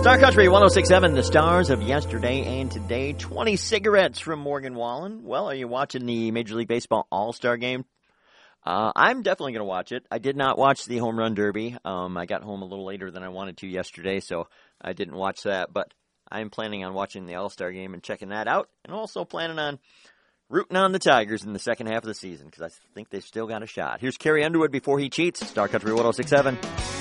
Star Country 106.7, the stars of yesterday and today. 20 cigarettes from Morgan Wallen. Well, are you watching the Major League Baseball All-Star Game? I'm definitely going to watch it. I did not watch the Home Run Derby. I got home a little later than I wanted to yesterday, so I didn't watch that. But I'm planning on watching the All-Star Game and checking that out. And also planning on rooting on the Tigers in the second half of the season because I think they've still got a shot. Here's Carrie Underwood before he cheats. Star Country 106.7.